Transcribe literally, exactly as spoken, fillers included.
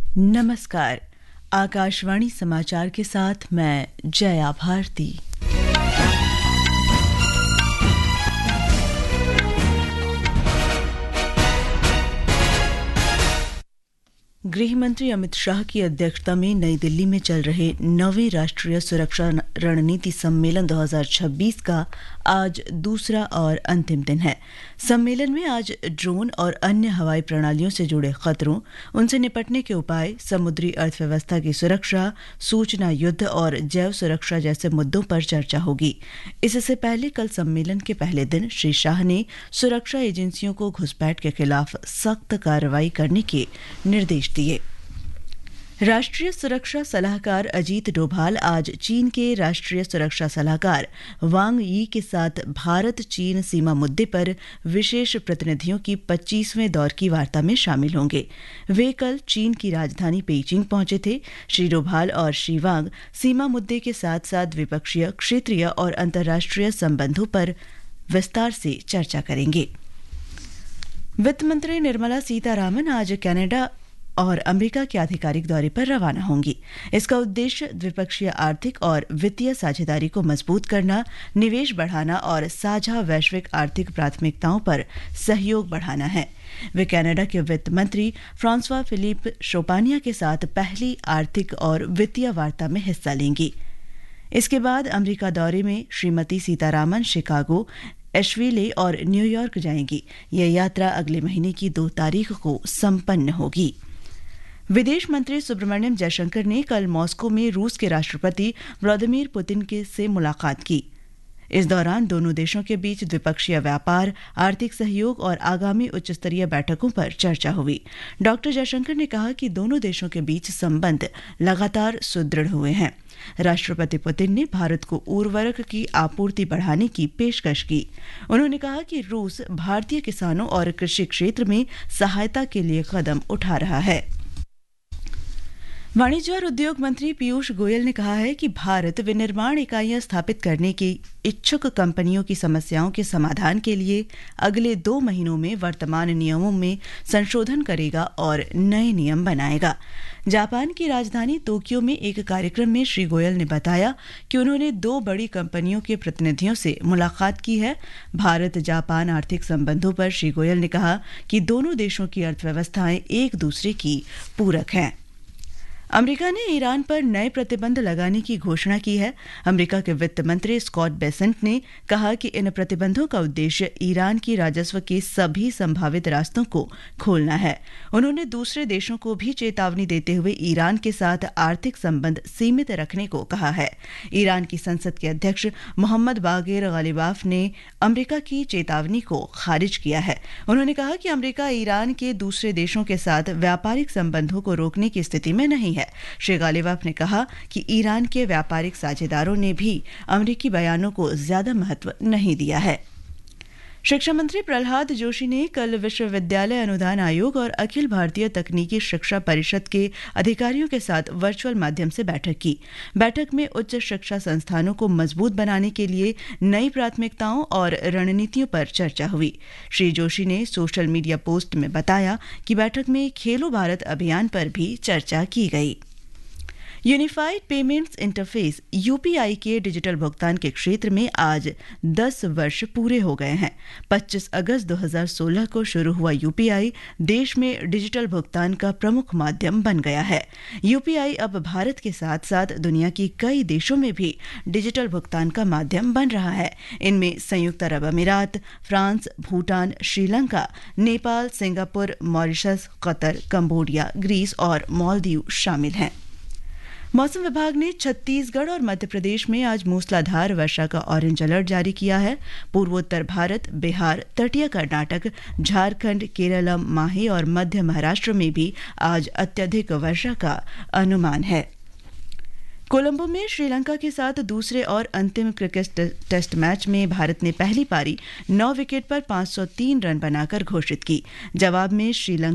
नमस्कार। आकाशवाणी समाचार के साथ मैं जया भारती। गृह मंत्री अमित शाह की अध्यक्षता में नई दिल्ली में चल रहे नवीं राष्ट्रीय सुरक्षा रणनीति सम्मेलन दो हज़ार छब्बीस का आज दूसरा और अंतिम दिन है। सम्मेलन में आज ड्रोन और अन्य हवाई प्रणालियों से जुड़े खतरों, उनसे निपटने के उपाय, समुद्री अर्थव्यवस्था की सुरक्षा, सूचना युद्ध और जैव सुरक्षा जैसे मुद्दों पर चर्चा होगी। इससे पहले कल सम्मेलन के पहले दिन श्री शाह ने सुरक्षा एजेंसियों को घुसपैठ के खिलाफ सख्त कार्रवाई करने के निर्देश दिए। राष्ट्रीय सुरक्षा सलाहकार अजीत डोभाल आज चीन के राष्ट्रीय सुरक्षा सलाहकार वांग यी के साथ भारत चीन सीमा मुद्दे पर विशेष प्रतिनिधियों की पच्चीसवें दौर की वार्ता में शामिल होंगे। वे कल चीन की राजधानी पेइचिंग पहुंचे थे। श्री डोभाल और श्री वांग सीमा मुद्दे के साथ साथ द्विपक्षीय, क्षेत्रीय और अंतर्राष्ट्रीय संबंधों पर विस्तार से चर्चा करेंगे। वित्त मंत्री निर्मला सीतारामन आज कनाडा और अमेरिका के आधिकारिक दौरे पर रवाना होंगी। इसका उद्देश्य द्विपक्षीय आर्थिक और वित्तीय साझेदारी को मजबूत करना, निवेश बढ़ाना और साझा वैश्विक आर्थिक प्राथमिकताओं पर सहयोग बढ़ाना है। वे कनाडा के वित्त मंत्री फ्रांसवा फिलिप शोपानिया के साथ पहली आर्थिक और वित्तीय वार्ता में हिस्सा लेंगी। इसके बाद अमेरिका दौरे में श्रीमती सीतारामन शिकागो, एशविले और न्यूयॉर्क जाएंगी। यह यात्रा अगले महीने की दो तारीख को संपन्न होगी। विदेश मंत्री सुब्रमण्यम जयशंकर ने कल मॉस्को में रूस के राष्ट्रपति व्लादिमीर पुतिन के से मुलाकात की। इस दौरान दोनों देशों के बीच द्विपक्षीय व्यापार, आर्थिक सहयोग और आगामी उच्चस्तरीय बैठकों पर चर्चा हुई। डॉक्टर जयशंकर ने कहा कि दोनों देशों के बीच संबंध लगातार सुदृढ़ हुए हैं। राष्ट्रपति पुतिन ने भारत को उर्वरक की आपूर्ति बढ़ाने की पेशकश की। उन्होंने कहा कि रूस भारतीय किसानों और कृषि क्षेत्र में सहायता के लिए कदम उठा रहा है। वाणिज्य और उद्योग मंत्री पीयूष गोयल ने कहा है कि भारत विनिर्माण इकाइयां स्थापित करने की इच्छुक कंपनियों की समस्याओं के समाधान के लिए अगले दो महीनों में वर्तमान नियमों में संशोधन करेगा और नए नियम बनाएगा। जापान की राजधानी तोक्यो में एक कार्यक्रम में श्री गोयल ने बताया कि उन्होंने दो बड़ी कंपनियों के प्रतिनिधियों से मुलाकात की है। भारत जापान आर्थिक संबंधों पर श्री गोयल ने कहा कि दोनों देशों की अर्थव्यवस्थाएं एक दूसरे की पूरक हैं। अमेरिका ने ईरान पर नए प्रतिबंध लगाने की घोषणा की है। अमेरिका के वित्त मंत्री स्कॉट बेसेंट ने कहा कि इन प्रतिबंधों का उद्देश्य ईरान की राजस्व के सभी संभावित रास्तों को खोलना है। उन्होंने दूसरे देशों को भी चेतावनी देते हुए ईरान के साथ आर्थिक संबंध सीमित रखने को कहा है। ईरान की संसद के अध्यक्ष मोहम्मद बागेर गालिबाफ ने अमेरिका की चेतावनी को खारिज किया है। उन्होंने कहा कि अमेरिका ईरान के दूसरे देशों के साथ व्यापारिक संबंधों को रोकने की स्थिति में नहीं है। श्री गालिबाफ ने कहा कि ईरान के व्यापारिक साझेदारों ने भी अमेरिकी बयानों को ज्यादा महत्व नहीं दिया है। शिक्षा मंत्री प्रहलाद जोशी ने कल विश्वविद्यालय अनुदान आयोग और अखिल भारतीय तकनीकी शिक्षा परिषद के अधिकारियों के साथ वर्चुअल माध्यम से बैठक की। बैठक में उच्च शिक्षा संस्थानों को मजबूत बनाने के लिए नई प्राथमिकताओं और रणनीतियों पर चर्चा हुई। श्री जोशी ने सोशल मीडिया पोस्ट में बताया कि बैठक में खेलो भारत अभियान पर भी चर्चा की गई। यूनिफाइड पेमेंट्स इंटरफेस यूपीआई के डिजिटल भुगतान के क्षेत्र में आज दस वर्ष पूरे हो गए हैं। पच्चीस अगस्त दो हज़ार सोलह को शुरू हुआ यूपीआई देश में डिजिटल भुगतान का प्रमुख माध्यम बन गया है। यूपीआई अब भारत के साथ साथ दुनिया की कई देशों में भी डिजिटल भुगतान का माध्यम बन रहा है। इनमें संयुक्त अरब अमीरात, France, Bhutan, Sri Lanka, Nepal, Singapore, Mauritius, Qatar, Cambodia, Greece और मालदीव शामिल हैं। मौसम विभाग ने छत्तीसगढ़ और मध्य प्रदेश में आज मूसलाधार वर्षा का ऑरेंज अलर्ट जारी किया है। पूर्वोत्तर भारत, बिहार, तटीय कर्नाटक, झारखंड, केरलम, माहे और मध्य महाराष्ट्र में भी आज अत्यधिक वर्षा का अनुमान है। कोलंबो में श्रीलंका के साथ दूसरे और अंतिम क्रिकेट टेस्ट मैच में भारत ने पहली पारी नौ विकेट पर पाँच सौ तीन रन बनाकर घोषित की। जवाब में श्रीलंका